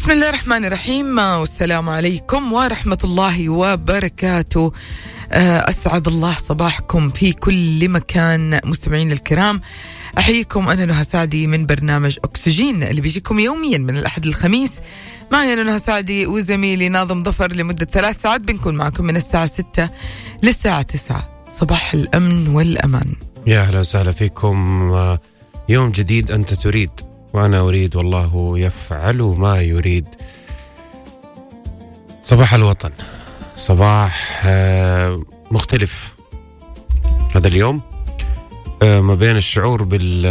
بسم الله الرحمن الرحيم، والسلام عليكم ورحمة الله وبركاته. أسعد الله صباحكم في كل مكان مستمعين الكرام. أحييكم، أنا نهى سعدي من برنامج أكسجين اللي بيجيكم يوميا من الأحد للخميس. معي أنا نهى سعدي وزميلي ناظم ظفر لمدة 3 ساعات، بنكون معكم من الساعة 6 للساعة 9. صباح الأمن والأمان. يا أهلا وسهلا فيكم. يوم جديد أنت تريد وأنا أريد، والله يفعل ما يريد. صباح الوطن، صباح مختلف هذا اليوم، ما بين الشعور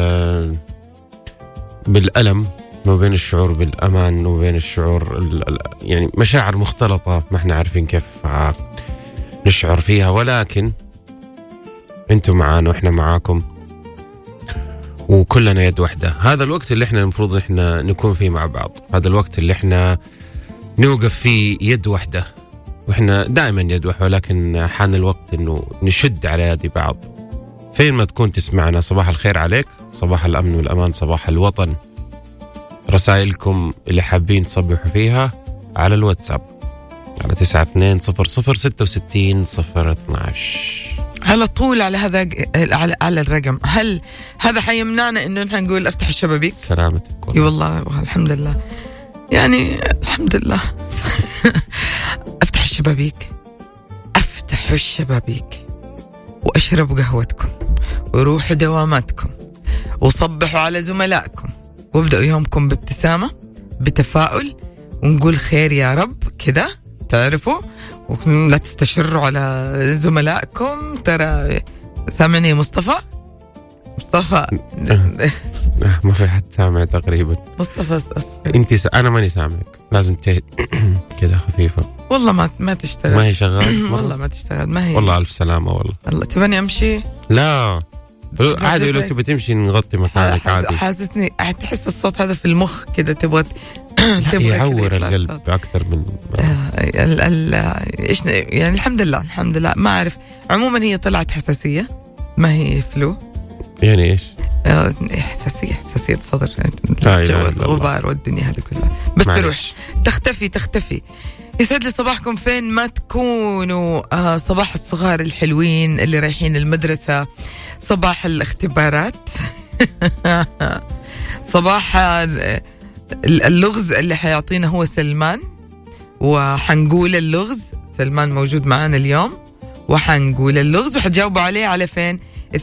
بالألم، ما بين الشعور بالأمان، وما بين الشعور يعني مشاعر مختلطة ما احنا عارفين كيف نشعر فيها، ولكن انتم معانا واحنا معاكم وكلنا يد واحدة. هذا الوقت اللي احنا المفروض احنا نكون فيه مع بعض، هذا الوقت اللي احنا نوقف فيه يد واحدة، واحنا دائما يد واحدة، ولكن حان الوقت انه نشد على يد بعض. فين ما تكون تسمعنا، صباح الخير عليك، صباح الأمن والأمان، صباح الوطن. رسائلكم اللي حابين تصبحوا فيها على الواتساب على 92-00-66-012 على طول على هذا على الرقم. هل هذا حيمنعنا انه نحن نقول افتح الشبابيك؟ سلامتك اي والله الحمد لله، يعني الحمد لله. افتح الشبابيك، افتحوا الشبابيك واشربوا قهوتكم وروحوا دواماتكم وصبحوا على زملائكم وابدأوا يومكم بابتسامة بتفاؤل، ونقول خير يا رب كده، تعرفوا، ولا تستشروا على زملائكم. ترى سامعني مصطفى ما في حد سامع تقريبا. مصطفى انت أنا ماني سامعك، لازم كده خفيفة. والله ما تشتغل، ما هي شغال والله ما تشتغل، ما هي. والله ألف سلامة. والله الله تبني أمشي؟ لا عادي، لو تبي تمشي نغطي مكانك عادي. حاسسني تحس الصوت هذا في المخ كده، تبغى يعور القلب أكثر من إيش يعني. الحمد لله ما أعرف. عموما هي طلعت حساسية، ما هي فلو. يعني إيش؟ حساسية صدر، الغبار والدنيا هذه كلها، بس تروح تختفي. يسعد لي صباحكم فين ما تكونوا. صباح الصغار الحلوين اللي رايحين المدرسة، صباح الاختبارات، صباح اللغز اللي حيعطينا هو سلمان، وحنقول اللغز. سلمان موجود معانا اليوم وحنقول اللغز، وحتجاوبوا عليه على فين؟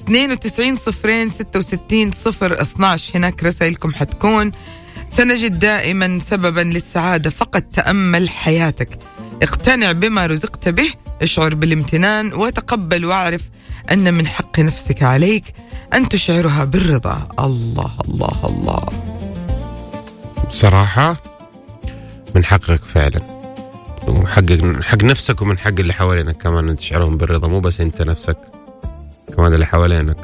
92-066-012. هناك رسائلكم حتكون: سنجد دائما سببا للسعادة، فقط تأمل حياتك، اقتنع بما رزقت به، اشعر بالامتنان، وتقبل واعرف أن من حق نفسك عليك أن تشعرها بالرضا. الله الله الله. صراحة من حقك فعلا، حق نفسك ومن حق اللي حوالينك كمان أن تشعرهم بالرضا، مو بس أنت نفسك، كمان اللي حوالينك.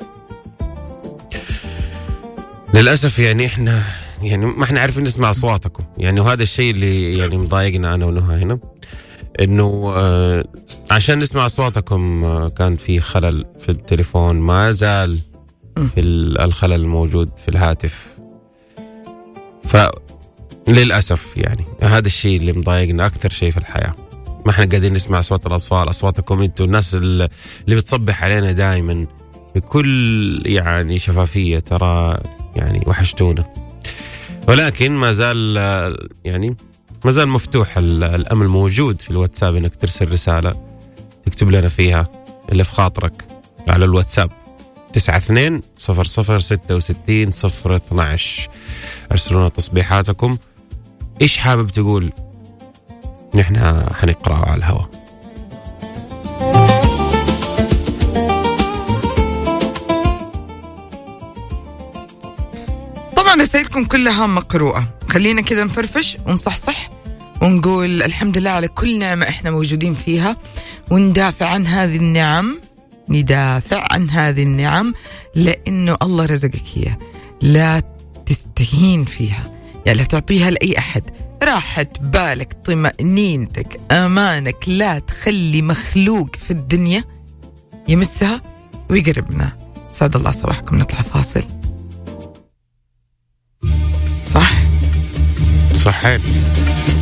للأسف يعني إحنا يعني ما إحنا عارفين نسمع أصواتكم، يعني وهذا الشيء اللي يعني مضايقنا أنا ونهى هنا، إنه عشان نسمع أصواتكم كان في خلل في التليفون، ما زال في الخلل الموجود في الهاتف. فللأسف يعني هذا الشيء اللي مضايقنا أكثر شيء في الحياة. ما إحنا قاعدين نسمع أصوات الأطفال، أصواتكم أنتوا، الناس اللي بتصبح علينا دائما بكل يعني شفافية، ترى يعني وحشتونا. ولكن ما زال يعني ما زال مفتوح الأمل موجود في الواتساب، إنك ترسل رسالة تكتب لنا فيها اللي في خاطرك على الواتساب 92-00-66-012. ارسلونا تصبيحاتكم، إيش حابب تقول، نحن حنقرأه على الهواء. طبعا رسائلكم كلها مقروءة. خلينا كده نفرفش ونصحصح ونقول الحمد لله على كل نعمة احنا موجودين فيها، وندافع عن هذه النعم، ندافع عن هذه النعم، لأنه الله رزقك هي، لا تستهين فيها، يعني لا تعطيها لأي أحد. راحة بالك، طمأنينتك، أمانك، لا تخلي مخلوق في الدنيا يمسها ويقربنا. سعد الله صباحكم. نطلع فاصل. صحين.